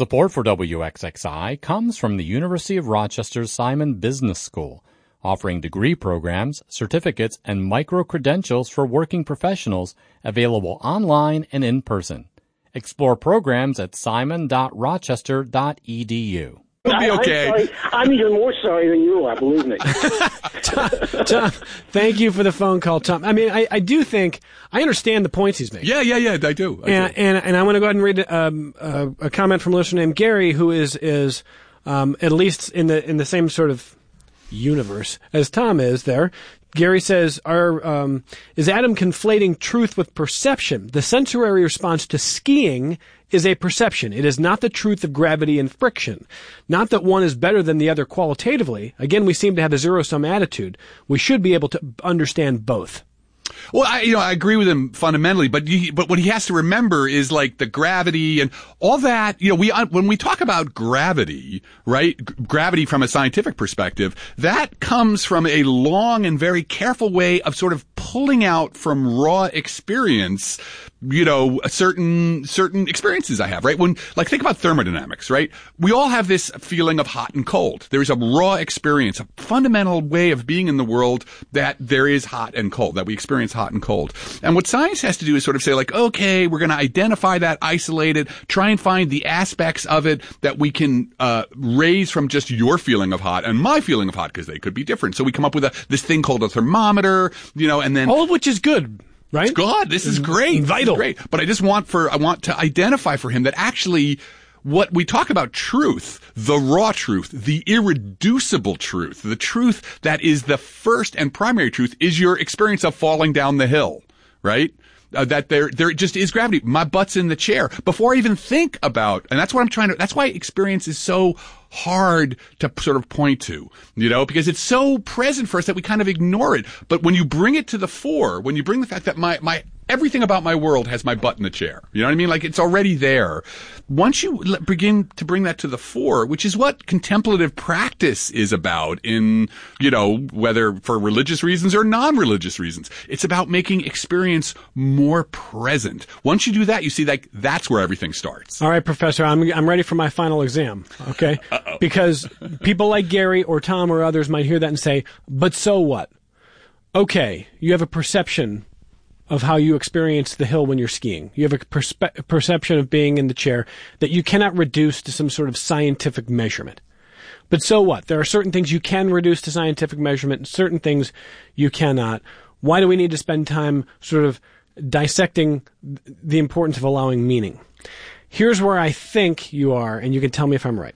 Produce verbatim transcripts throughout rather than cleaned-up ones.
Support for W X X I comes from the University of Rochester's Simon Business School, offering degree programs, certificates, and micro-credentials for working professionals available online and in person. Explore programs at simon dot rochester dot e d u. It'll be okay. I, I'm, sorry. I'm even more sorry than you are, believe me. Tom, Tom, thank you for the phone call, Tom. I mean, I, I do think, I understand the points he's making. Yeah, yeah, yeah, I do. I and, do. and and I want to go ahead and read um, uh, a comment from a listener named Gary, who is is um, at least in the in the same sort of universe as Tom is there. Gary says, "Are um, is Adam conflating truth with perception? The sensory response to skiing is a perception. It is not the truth of gravity and friction. Not that one is better than the other qualitatively. Again, we seem to have a zero-sum attitude. We should be able to understand both." Well, I, you know, I agree with him fundamentally, but you, but what he has to remember is like the gravity and all that. You know, we when we talk about gravity, right? G- gravity from a scientific perspective, that comes from a long and very careful way of sort of pulling out from raw experience, you know, certain certain experiences I have, right? When, like, think about thermodynamics, right? We all have this feeling of hot and cold. There's a raw experience, a fundamental way of being in the world that there is hot and cold, that we experience hot and cold. And what science has to do is sort of say, like, okay, we're going to identify that, isolate it, try and find the aspects of it that we can uh raise from just your feeling of hot and my feeling of hot, because they could be different. So we come up with a this thing called a thermometer, you know, and then all of which is good. Right? It's good. This is great. Vital. This is great. But I just want for, I want to identify for him that actually what we talk about truth, the raw truth, the irreducible truth, the truth that is the first and primary truth is your experience of falling down the hill, right? Uh, that there, there just is gravity. My butt's in the chair before I even think about, and that's what I'm trying to, that's why experience is so hard to sort of point to, you know, because it's so present for us that we kind of ignore it. But when you bring it to the fore, when you bring the fact that my, my, everything about my world has my butt in the chair, you know what I mean? Like, it's already there. Once you l- begin to bring that to the fore, which is what contemplative practice is about in, you know, whether for religious reasons or non-religious reasons, it's about making experience more present. Once you do that, you see, like, that's where everything starts. All right, Professor, I'm I'm ready for my final exam, okay? Uh-oh. Because people like Gary or Tom or others might hear that and say, but so what? Okay, you have a perception of how you experience the hill when you're skiing. You have a perspe- perception of being in the chair that you cannot reduce to some sort of scientific measurement. But so what? There are certain things you can reduce to scientific measurement and certain things you cannot. Why do we need to spend time sort of dissecting the importance of allowing meaning? Here's where I think you are, and you can tell me if I'm right.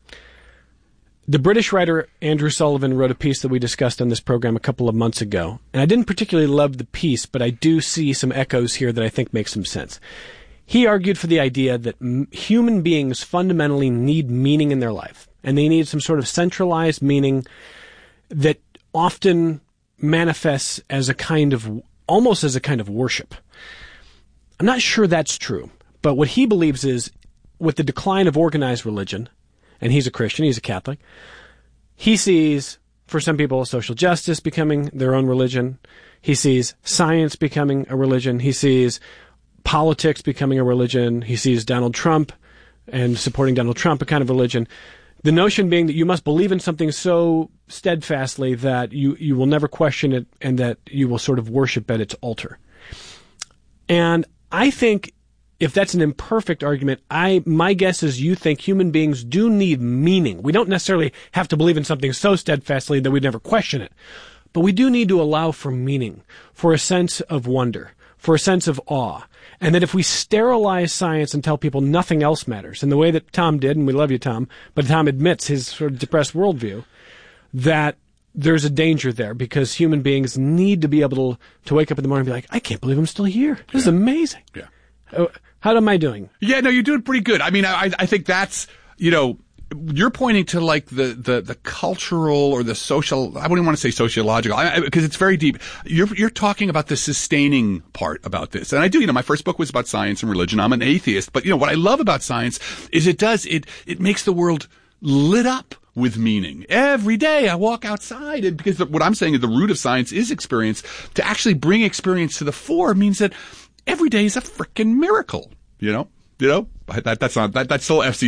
The British writer Andrew Sullivan wrote a piece that we discussed on this program a couple of months ago, and I didn't particularly love the piece, but I do see some echoes here that I think make some sense. He argued for the idea that m- human beings fundamentally need meaning in their life, and they need some sort of centralized meaning that often manifests as a kind of, almost as a kind of worship. I'm not sure that's true, but what he believes is, with the decline of organized religion, and he's a Christian, he's a Catholic, he sees, for some people, social justice becoming their own religion. He sees science becoming a religion. He sees politics becoming a religion. He sees Donald Trump and supporting Donald Trump a kind of religion. The notion being that you must believe in something so steadfastly that you, you will never question it and that you will sort of worship at its altar. And I think if that's an imperfect argument, I my guess is you think human beings do need meaning. We don't necessarily have to believe in something so steadfastly that we'd never question it. But we do need to allow for meaning, for a sense of wonder, for a sense of awe. And that if we sterilize science and tell people nothing else matters, in the way that Tom did, and we love you, Tom, but Tom admits his sort of depressed worldview, that there's a danger there because human beings need to be able to, to wake up in the morning and be like, I can't believe I'm still here. This yeah. is amazing. Yeah. Uh, How am I doing? Yeah, no, you're doing pretty good. I mean, I, I think that's, you know, you're pointing to like the, the, the cultural or the social, I wouldn't even want to say sociological, because it's very deep. You're, you're talking about the sustaining part about this. And I do, you know, my first book was about science and religion. I'm an atheist, but you know, what I love about science is it does, it, it makes the world lit up with meaning. Every day I walk outside, and because the, what I'm saying is the root of science is experience. To actually bring experience to the fore means that every day is a frickin' miracle, you know? You know? That, that's not, that, that's still F C